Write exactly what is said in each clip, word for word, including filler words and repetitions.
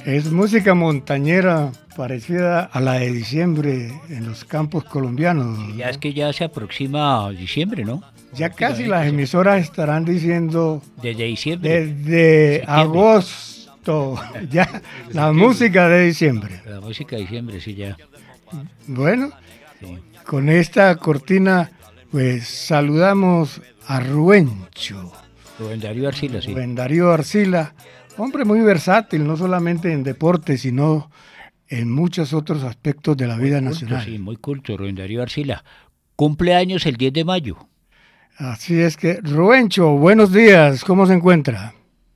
Es música montañera parecida a la de diciembre en los campos colombianos, Sí, ya es ¿no? que ya se aproxima diciembre, ¿no? Ya casi Prácticamente las se- emisoras estarán diciendo desde diciembre, de desde septiembre. agosto, ya Desde la septiembre. música de diciembre. La música de diciembre, sí, ya. Bueno, Sí. con esta cortina, pues saludamos a Rubencho, Rubén Darío Arcila, sí. Rubén Darío Arcila, hombre muy versátil, no solamente en deporte, sino en muchos otros aspectos de la Muy vida culto, sí, nacional. muy culto, Rubén Darío Arcila. Cumpleaños el diez de mayo. Así es que, Rubencho, buenos días, ¿cómo se encuentra?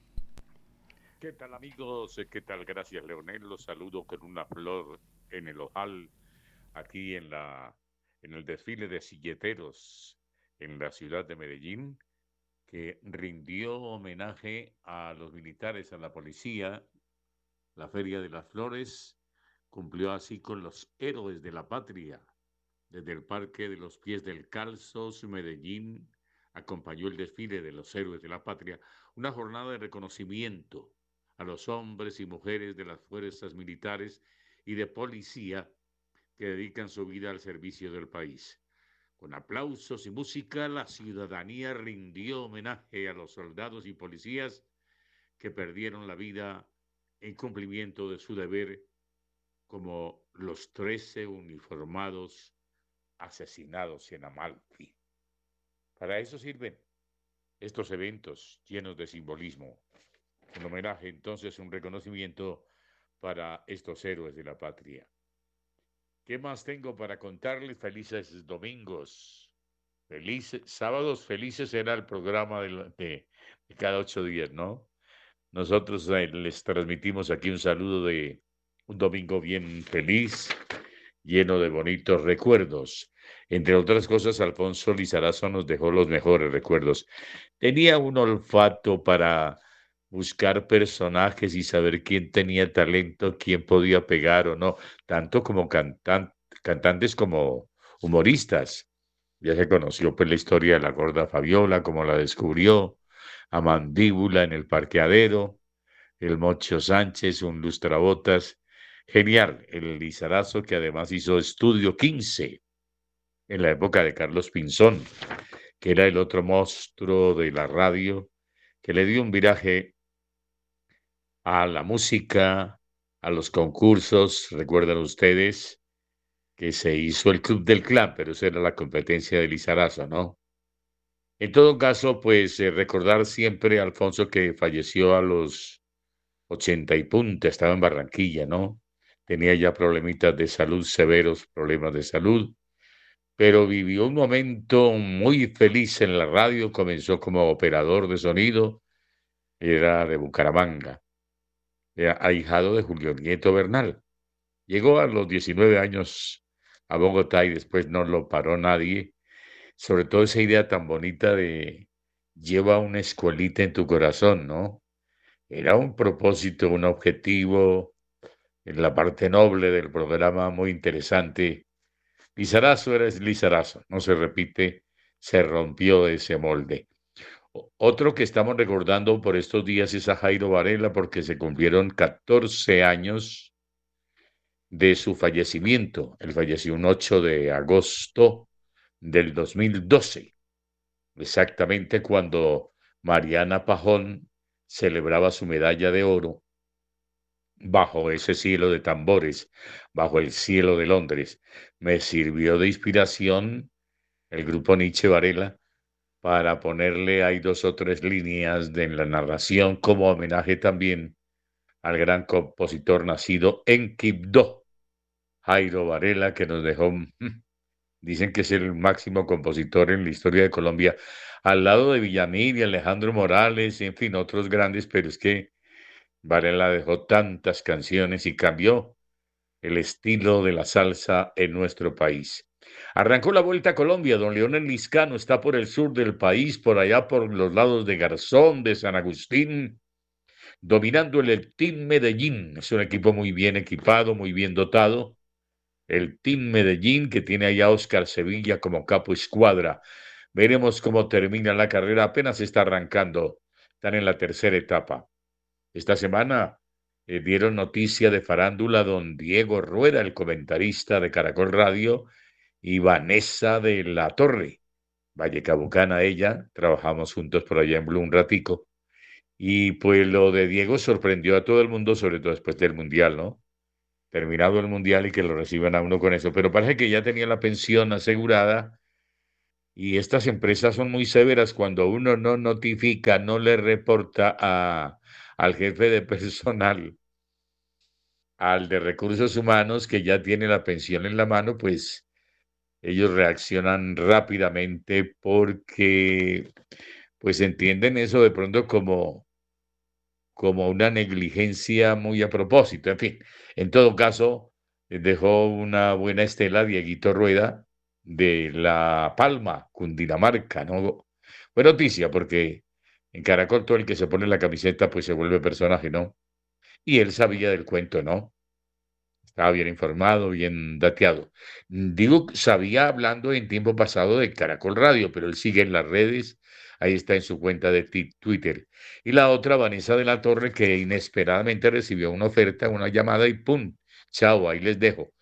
¿Qué tal amigos? ¿Qué tal? Gracias Leonel. Los saludo con una flor en el ojal aquí en la en el desfile de silleteros en la ciudad de Medellín, que rindió homenaje a los militares, a la policía. La Feria de las Flores cumplió así con los héroes de la patria. Desde el Parque de los Pies del Calzo, su Medellín acompañó el desfile de los héroes de la patria, una jornada de reconocimiento a los hombres y mujeres de las fuerzas militares y de policía que dedican su vida al servicio del país. Con aplausos y música, la ciudadanía rindió homenaje a los soldados y policías que perdieron la vida en cumplimiento de su deber, como los trece uniformados asesinados en Amalfi. Para eso sirven estos eventos llenos de simbolismo. Un homenaje, entonces, un reconocimiento para estos héroes de la patria. ¿Qué más tengo para contarles? Felices domingos. Felices, sábados felices será el programa de, de, de cada ocho días, ¿no? Nosotros eh, les transmitimos aquí un saludo de un domingo bien feliz, lleno de bonitos recuerdos. Entre otras cosas, Alfonso Lizarazo nos dejó los mejores recuerdos. Tenía un olfato para buscar personajes y saber quién tenía talento, quién podía pegar o no, tanto como cantan cantantes como humoristas. Ya se conoció pues la historia de la gorda Fabiola, como la descubrió, a Mandíbula en el parqueadero, el Mocho Sánchez, un lustrabotas. Genial, el Lizarazo que además hizo Estudio quince en la época de Carlos Pinzón, que era el otro monstruo de la radio, que le dio un viraje a la música, a los concursos. Recuerdan ustedes que se hizo el Club del Clan, pero esa era la competencia de Lizarazo, ¿no? En todo caso, pues eh, recordar siempre a Alfonso que falleció a los ochenta y punta, estaba en Barranquilla, ¿no? Tenía ya problemitas de salud, severos problemas de salud, pero vivió un momento muy feliz en la radio, comenzó como operador de sonido, era de Bucaramanga, era ahijado de Julio Nieto Bernal. Llegó a los diecinueve años a Bogotá y después no lo paró nadie, sobre todo esa idea tan bonita de lleva una escuelita en tu corazón, ¿no? Era un propósito, un objetivo, en la parte noble del programa, muy interesante. Lizarazo era Lizarazo, no se repite, se rompió ese molde. O- Otro que estamos recordando por estos días es a Jairo Varela porque se cumplieron catorce años de su fallecimiento. Él falleció un ocho de agosto del dos mil doce, exactamente cuando Mariana Pajón celebraba su medalla de oro bajo ese cielo de tambores, bajo el cielo de Londres. Me sirvió de inspiración el grupo Nietzsche Varela para ponerle ahí dos o tres líneas de en la narración como homenaje también al gran compositor nacido en Quibdó, Jairo Varela, que nos dejó, mm, dicen que es el máximo compositor en la historia de Colombia, al lado de Villamil y Alejandro Morales, en fin, otros grandes, pero es que Varela dejó tantas canciones y cambió el estilo de la salsa en nuestro país. Arrancó la Vuelta a Colombia, don Leonel Liscano está por el sur del país, por allá por los lados de Garzón, de San Agustín, dominando el Team Medellín. Es un equipo muy bien equipado, muy bien dotado. El Team Medellín que tiene allá a Oscar Sevilla como capo escuadra. Veremos cómo termina la carrera, apenas está arrancando. Están en la tercera etapa. Esta semana eh, dieron noticia de farándula don Diego Rueda, el comentarista de Caracol Radio, y Vanessa de la Torre, vallecaucana ella, trabajamos juntos por allá en Blue un ratico, y pues lo de Diego sorprendió a todo el mundo, sobre todo después del Mundial, ¿no? Terminado el Mundial y que lo reciban a uno con eso, pero parece que ya tenía la pensión asegurada y estas empresas son muy severas cuando uno no notifica, no le reporta a, al jefe de personal, al de recursos humanos que ya tiene la pensión en la mano, pues ellos reaccionan rápidamente porque pues entienden eso de pronto como, como una negligencia muy a propósito. En fin, en todo caso, eh, dejó una buena estela Dieguito Rueda de La Palma, Cundinamarca, ¿no? Fue noticia porque en Caracol todo el que se pone la camiseta pues se vuelve personaje, ¿no? Y él sabía del cuento, ¿no? Estaba bien informado, bien dateado. Mm, Digo, sabía hablando en tiempo pasado de Caracol Radio, pero él sigue en las redes, ahí está en su cuenta de ti- Twitter. Y la otra, Vanessa de la Torre, que inesperadamente recibió una oferta, una llamada y ¡pum! Chao, ahí les dejo.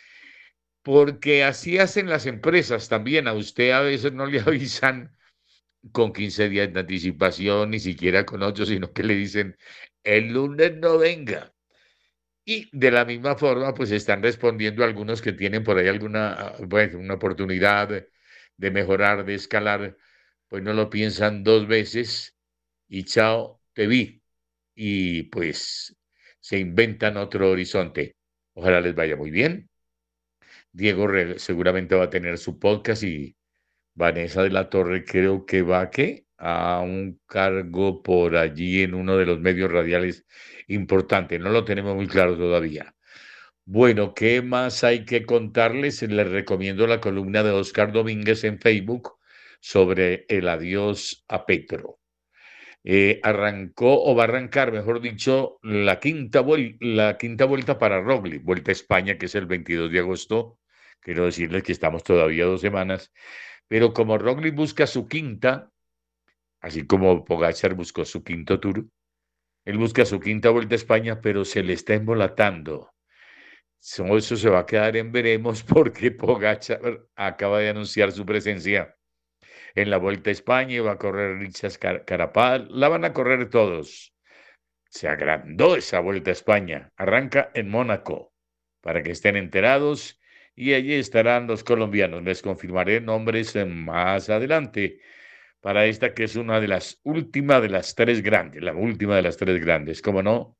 Porque así hacen las empresas también. A usted a veces no le avisan con quince días de anticipación, ni siquiera con ocho, sino que le dicen, el lunes no venga. Y de la misma forma, pues están respondiendo algunos que tienen por ahí alguna, bueno, una oportunidad de, de mejorar, de escalar, pues no lo piensan dos veces y chao, te vi. Y pues se inventan otro horizonte. Ojalá les vaya muy bien. Diego re- seguramente va a tener su podcast y Vanessa de la Torre creo que va ¿a qué? A un cargo por allí en uno de los medios radiales importante. No lo tenemos muy claro todavía. Bueno, ¿qué más hay que contarles? Les recomiendo la columna de Oscar Domínguez en Facebook sobre el adiós a Petro. Eh, arrancó o va a arrancar, mejor dicho, la quinta, vuel- la quinta vuelta para Roglic, Vuelta a España, que es el veintidós de agosto. Quiero decirles que estamos todavía dos semanas, pero como Roglic busca su quinta, así como Pogacar buscó su quinto tour, él busca su quinta Vuelta a España, pero se le está embolatando. So- Eso se va a quedar en veremos porque Pogacar acaba de anunciar su presencia en la Vuelta a España y va a correr Richard Car- Carapaz. La van a correr todos. Se agrandó esa Vuelta a España. Arranca en Mónaco para que estén enterados y allí estarán los colombianos. Les confirmaré nombres eh, más adelante para esta que es una de las últimas de las tres grandes, la última de las tres grandes, ¿cómo no?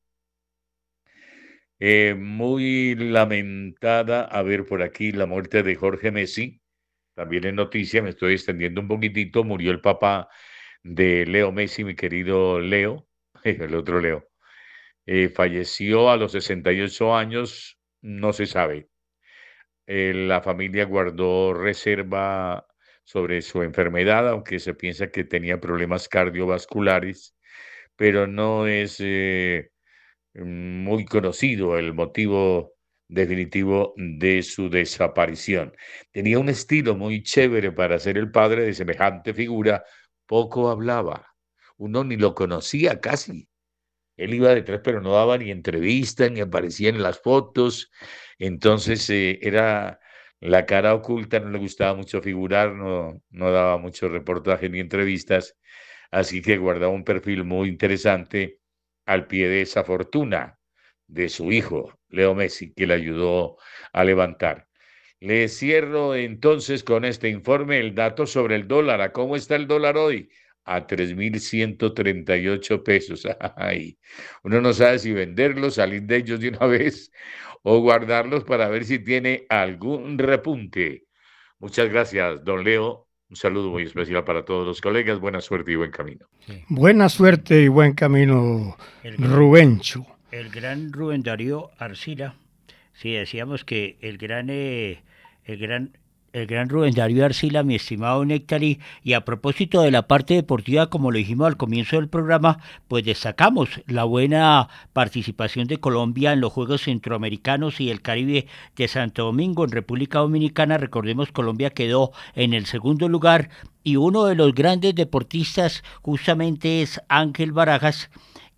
Eh, muy lamentada, a ver por aquí, la muerte de Jorge Messi, también en noticia, me estoy extendiendo un poquitito, murió el papá de Leo Messi, mi querido Leo, el otro Leo, eh, falleció a los sesenta y ocho años, no se sabe. Eh, la familia guardó reserva sobre su enfermedad, aunque se piensa que tenía problemas cardiovasculares, pero no es... eh, muy conocido el motivo definitivo de su desaparición. Tenía un estilo muy chévere para ser el padre de semejante figura, poco hablaba, uno ni lo conocía casi. Él iba detrás, pero no daba ni entrevistas, ni aparecía en las fotos. Entonces eh, era la cara oculta, no le gustaba mucho figurar, no, no daba mucho reportaje ni entrevistas. Así que guardaba un perfil muy interesante al pie de esa fortuna de su hijo, Leo Messi, que le ayudó a levantar. Le cierro entonces con este informe el dato sobre el dólar. ¿A cómo está el dólar hoy? A tres mil ciento treinta y ocho pesos. Ay, uno no sabe si venderlos, salir de ellos de una vez o guardarlos para ver si tiene algún repunte. Muchas gracias, don Leo. Un saludo muy especial para todos los colegas. Buena suerte y buen camino. Sí. Buena suerte y buen camino, El gran, Rubencho. el gran Rubén Darío Arcila. Sí, decíamos que el gran, eh, el gran, el gran Rubén Darío Arcila, mi estimado Néctari, y a propósito de la parte deportiva, como lo dijimos al comienzo del programa, pues destacamos la buena participación de Colombia en los Juegos Centroamericanos y el Caribe de Santo Domingo, en República Dominicana. Recordemos, Colombia quedó en el segundo lugar y uno de los grandes deportistas justamente es Ángel Barajas,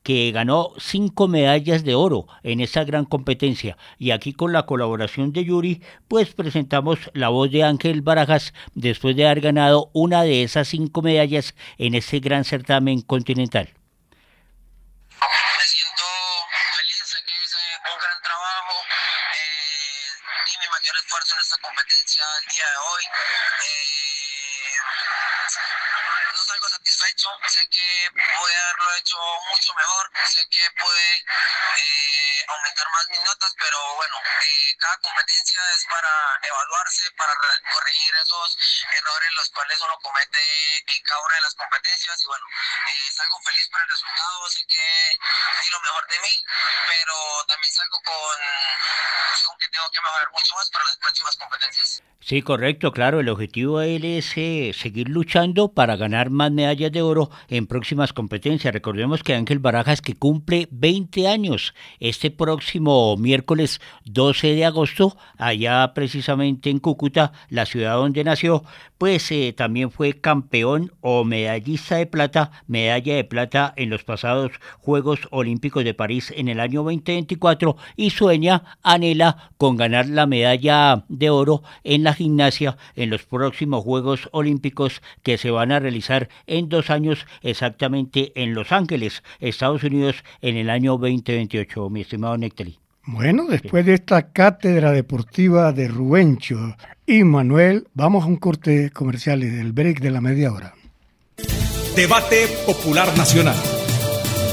que ganó cinco medallas de oro en esta gran competencia. Y aquí con la colaboración de Yuri, pues presentamos la voz de Ángel Barajas después de haber ganado una de esas cinco medallas en este gran certamen continental. Me siento feliz, sé que hice un gran trabajo eh, y mi mayor esfuerzo en esta competencia el día de hoy. Eh, no salgo satisfecho, sé que pude haberlo hecho mucho mejor, sé que pude eh, aumentar más mis notas, pero bueno, eh, cada competencia es para evaluarse, para corregir esos errores los cuales uno comete en cada una de las competencias y bueno, eh, salgo feliz por el resultado, sé que di lo mejor de mí, pero también salgo con, con que tengo que mejorar mucho más para las próximas competencias. Sí, correcto, claro, el objetivo de él es eh, seguir luchando para ganar más medallas de oro en próximas competencias. Recordemos que Ángel Barajas, que cumple veinte años este próximo miércoles doce de agosto, allá precisamente en Cúcuta, la ciudad donde nació, pues eh, también fue campeón o medallista de plata, medalla de plata en los pasados Juegos Olímpicos de París en el año veinte veinticuatro y sueña, anhela con ganar la medalla de oro en la gimnasia en los próximos Juegos Olímpicos que se van a realizar en dos años exactamente en Los Ángeles, Estados Unidos, en el año veinte veintiocho, mi estimado Nectari. Bueno, después de esta cátedra deportiva de Rubencho y Manuel, vamos a un corte comercial, el break de la media hora. Debate Popular Nacional.